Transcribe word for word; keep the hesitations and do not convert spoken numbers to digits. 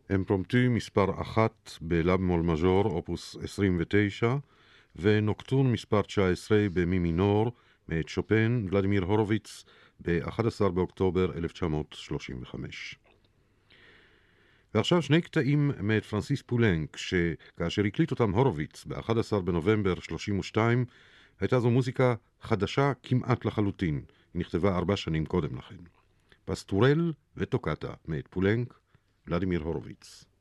אימפרומטו מספר אחת בלה במול מז'ור, אופוס עשרים ותשע, ונוקטורן מספר תשע עשרה במי מינור, מאת שופן, ולדימיר הורוביץ, ב-אחד עשר באוקטובר אלף תשע מאות שלושים וחמש. ועכשיו שני קטעים מאת פרנסיס פולנק, שכאשר הקליט אותם הורוביץ ב-אחד עשר בנובמבר שלושים ושתיים, הייתה זו מוזיקה חדשה כמעט לחלוטין. היא נכתבה ארבע שנים קודם לכן. פסטורל וטוקטה מאת פולנק, ולדימיר הורוביץ.